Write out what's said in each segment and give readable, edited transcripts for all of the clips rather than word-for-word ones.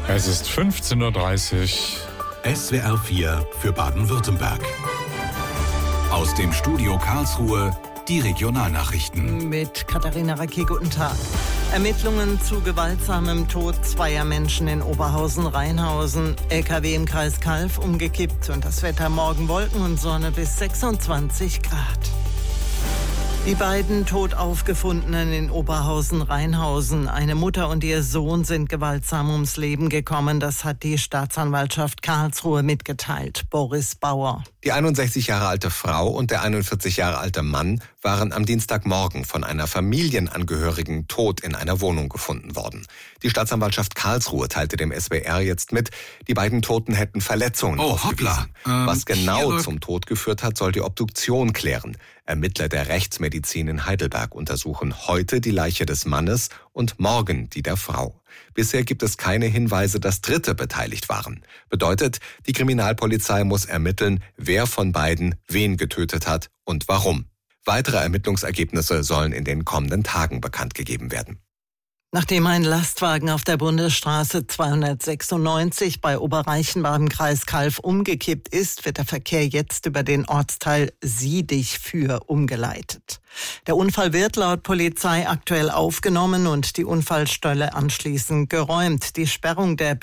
Es ist 15:30 Uhr. SWR 4 für Baden-Württemberg. Aus dem Studio Karlsruhe die Regionalnachrichten. Mit Katharina Racke, guten Tag. Ermittlungen zu gewaltsamem Tod zweier Menschen in Oberhausen-Rheinhausen. LKW im Kreis Calw umgekippt und das Wetter morgen Wolken und Sonne bis 26 Grad. Die beiden tot aufgefundenen in Oberhausen-Rheinhausen, eine Mutter und ihr Sohn, sind gewaltsam ums Leben gekommen. Das hat die Staatsanwaltschaft Karlsruhe mitgeteilt. Boris Bauer. Die 61 Jahre alte Frau und der 41 Jahre alte Mann waren am Dienstagmorgen von einer Familienangehörigen tot in einer Wohnung gefunden worden. Die Staatsanwaltschaft Karlsruhe teilte dem SWR jetzt mit, die beiden Toten hätten Verletzungen ausgewiesen. Was genau zum Tod geführt hat, soll die Obduktion klären. Ermittler der Rechtsmedizin in Heidelberg untersuchen heute die Leiche des Mannes und morgen die der Frau. Bisher gibt es keine Hinweise, dass Dritte beteiligt waren. Bedeutet, die Kriminalpolizei muss ermitteln, wer von beiden wen getötet hat und warum. Weitere Ermittlungsergebnisse sollen in den kommenden Tagen bekannt gegeben werden. Nachdem ein Lastwagen auf der Bundesstraße 296 bei Oberreichenbach im Kreis Calw umgekippt ist, wird der Verkehr jetzt über den Ortsteil Siedich-Für umgeleitet. Der Unfall wird laut Polizei aktuell aufgenommen und die Unfallstelle anschließend geräumt. Die Sperrung der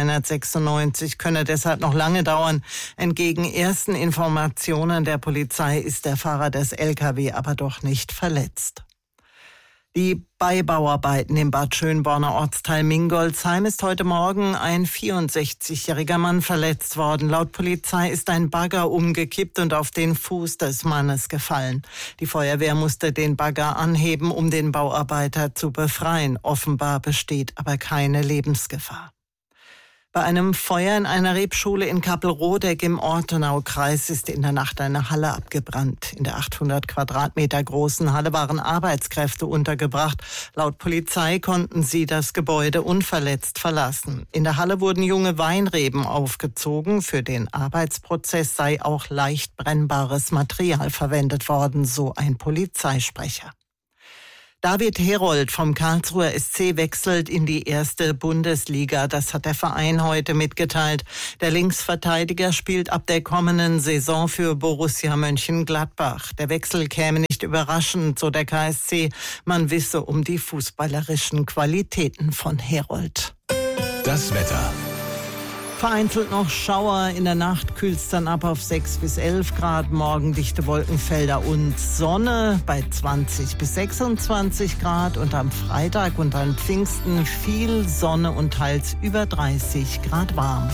B296 könne deshalb noch lange dauern. Entgegen ersten Informationen der Polizei ist der Fahrer des LKW aber doch nicht verletzt. Die Beibauarbeiten im Bad Schönborner Ortsteil Mingolsheim ist heute Morgen ein 64-jähriger Mann verletzt worden. Laut Polizei ist ein Bagger umgekippt und auf den Fuß des Mannes gefallen. Die Feuerwehr musste den Bagger anheben, um den Bauarbeiter zu befreien. Offenbar besteht aber keine Lebensgefahr. Bei einem Feuer in einer Rebschule in Kappelrodeck im Ortenaukreis ist in der Nacht eine Halle abgebrannt. In der 800 Quadratmeter großen Halle waren Arbeitskräfte untergebracht. Laut Polizei konnten sie das Gebäude unverletzt verlassen. In der Halle wurden junge Weinreben aufgezogen. Für den Arbeitsprozess sei auch leicht brennbares Material verwendet worden, so ein Polizeisprecher. David Herold vom Karlsruher SC wechselt in die erste Bundesliga. Das hat der Verein heute mitgeteilt. Der Linksverteidiger spielt ab der kommenden Saison für Borussia Mönchengladbach. Der Wechsel käme nicht überraschend, so der KSC. Man wisse um die fußballerischen Qualitäten von Herold. Das Wetter. Vereinzelt noch Schauer, in der Nacht kühlt es dann ab auf 6 bis 11 Grad, morgen dichte Wolkenfelder und Sonne bei 20 bis 26 Grad und am Freitag und an Pfingsten viel Sonne und teils über 30 Grad warm.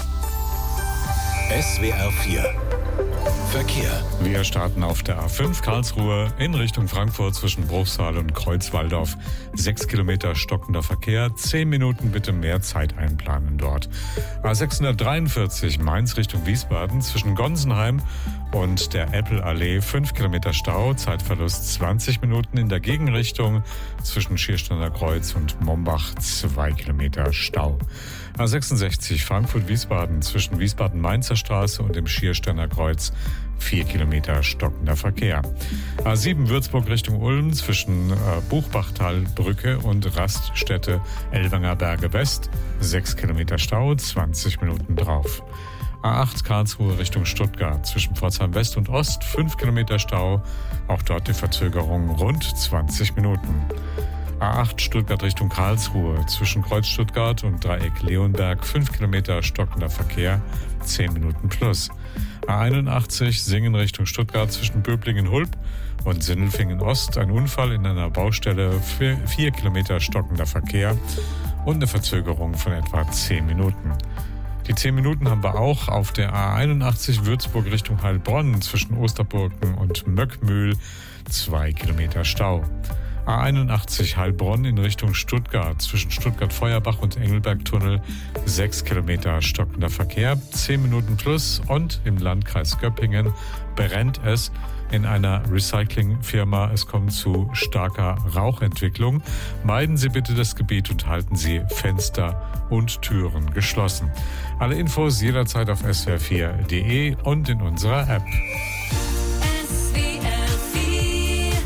SWR 4 Verkehr. Wir starten auf der A5 Karlsruhe in Richtung Frankfurt zwischen Bruchsal und Kreuzwaldorf. 6 Kilometer stockender Verkehr, 10 Minuten bitte mehr Zeit einplanen dort. A643 Mainz Richtung Wiesbaden zwischen Gonsenheim und der Eppelallee 5 Kilometer Stau, Zeitverlust 20 Minuten in der Gegenrichtung zwischen Schiersteiner Kreuz und Mombach 2 Kilometer Stau. A66 Frankfurt-Wiesbaden zwischen Wiesbaden-Mainzer Straße und dem Schiersteiner Kreuz 4 Kilometer stockender Verkehr. A7 Würzburg Richtung Ulm zwischen Buchbachtalbrücke und Raststätte Ellwanger Berge West 6 Kilometer Stau, 20 Minuten drauf. A8 Karlsruhe Richtung Stuttgart zwischen Pforzheim West und Ost 5 Kilometer Stau, auch dort die Verzögerung rund 20 Minuten. A8 Stuttgart Richtung Karlsruhe zwischen Kreuz Stuttgart und Dreieck Leonberg 5 Kilometer stockender Verkehr, 10 Minuten plus. A81 Singen Richtung Stuttgart zwischen Böblingen-Hulb und Sindelfingen-Ost ein Unfall in einer Baustelle, 4 Kilometer stockender Verkehr und eine Verzögerung von etwa 10 Minuten. Die 10 Minuten haben wir auch auf der A81 Würzburg Richtung Heilbronn zwischen Osterburgen und Möckmühl 2 Kilometer Stau. A81 Heilbronn in Richtung Stuttgart zwischen Stuttgart-Feuerbach und Engelbergtunnel 6 Kilometer stockender Verkehr, 10 Minuten plus und im Landkreis Göppingen brennt es in einer Recyclingfirma. Es kommt zu starker Rauchentwicklung. Meiden Sie bitte das Gebiet und halten Sie Fenster und Türen geschlossen. Alle Infos jederzeit auf swr4.de und in unserer App.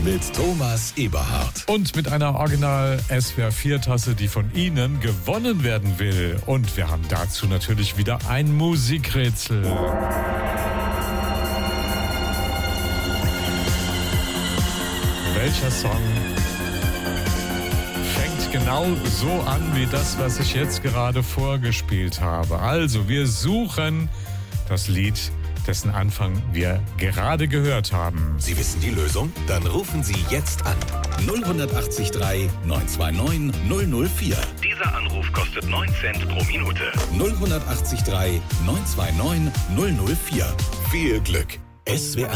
mit Thomas Eberhardt. Und mit einer Original SWR 4 Tasse, die von Ihnen gewonnen werden will. Und wir haben dazu natürlich wieder ein Musikrätsel. Welcher Song fängt genau so an wie das, was ich jetzt gerade vorgespielt habe? Also, wir suchen das Lied, dessen Anfang wir gerade gehört haben. Sie wissen die Lösung? Dann rufen Sie jetzt an. 0183 929 004. Dieser Anruf kostet 9 Cent pro Minute. 0183 929 004. Viel Glück. SWR